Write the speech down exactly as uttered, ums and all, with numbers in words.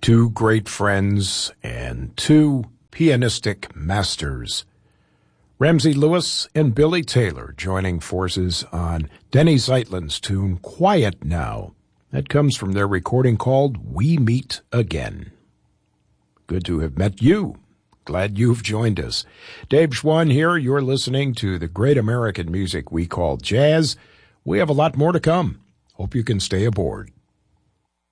Two great friends and two pianistic masters. Ramsey Lewis and Billy Taylor joining forces on Denny Zeitlin's tune Quiet Now. That comes from their recording called We Meet Again. Good to have met you. Glad you've joined us. Dave Schwann here. You're listening to the great American music we call jazz. We have a lot more to come. Hope you can stay aboard.